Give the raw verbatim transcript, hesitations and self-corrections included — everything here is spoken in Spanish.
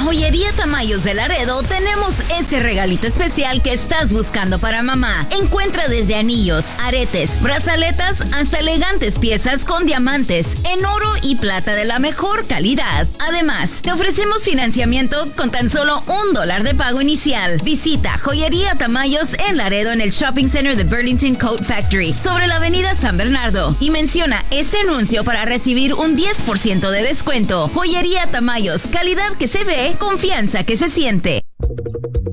Joyería Tamayos de Laredo tenemos ese regalito especial que estás buscando para mamá. Encuentra desde anillos, aretes, brazaletas hasta elegantes piezas con diamantes en oro y plata de la mejor calidad. Además, te ofrecemos financiamiento con tan solo un dólar de pago inicial. Visita Joyería Tamayos en Laredo en el Shopping Center de Burlington Coat Factory sobre la avenida San Bernardo y menciona este anuncio para recibir un diez por ciento de descuento. Joyería Tamayos, calidad que se ve, confianza que se siente.